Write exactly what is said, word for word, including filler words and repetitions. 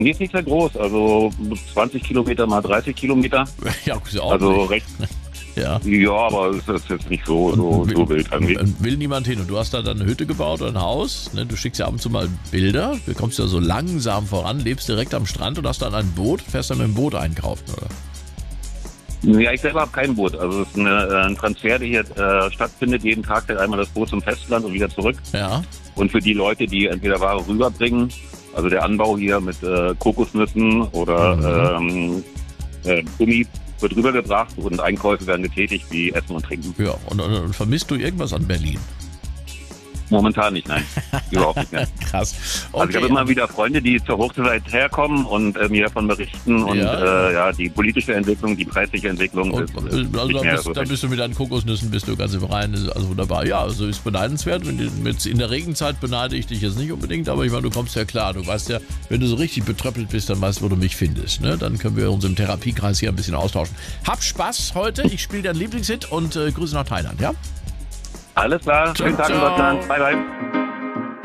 Die ist nicht sehr groß, also zwanzig Kilometer mal dreißig Kilometer. Ja, ist ja auch Also nicht. recht. Ja. Ja, aber es ist jetzt nicht so, so, so wild irgendwie. Will, will niemand hin. Und du hast da dann eine Hütte gebaut oder ein Haus. Ne? Du schickst ja ab und zu mal Bilder. Du kommst ja so langsam voran, lebst direkt am Strand und hast dann ein Boot, fährst dann mit dem Boot einkaufen, oder? Ja, ich selber habe kein Boot. Also es ist eine, ein Transfer, der hier äh, stattfindet. Jeden Tag fährt einmal das Boot zum Festland und wieder zurück. Ja. Und für die Leute, die entweder Ware rüberbringen, also der Anbau hier mit äh, Kokosnüssen oder Mhm. ähm, äh, Gummi wird rübergebracht und Einkäufe werden getätigt wie Essen und Trinken. Ja, und, und, und vermisst du irgendwas an Berlin? Momentan nicht, nein. Überhaupt nicht mehr. Krass. Okay. Also ich habe immer wieder Freunde, die zur Hochzeit herkommen und äh, mir davon berichten und Ja. äh, ja, die politische Entwicklung, die preisliche Entwicklung Und, ist, also ist da nicht mehr bist, so da recht. bist du mit deinen Kokosnüssen bist du ganz im Reinen, also wunderbar. Ja, also ist beneidenswert. Wenn du- mit- In der Regenzeit beneide ich dich jetzt nicht unbedingt, aber ich meine, du kommst ja klar. Du weißt ja, wenn du so richtig betröppelt bist, dann weißt du, wo du mich findest. Ne? Dann können wir uns im Therapiekreis hier ein bisschen austauschen. Hab Spaß heute. Ich spiele deinen Lieblingshit und äh, Grüße nach Thailand, ja? Alles klar, Ciao, schönen Tag in ciao. Deutschland. Bye, bye.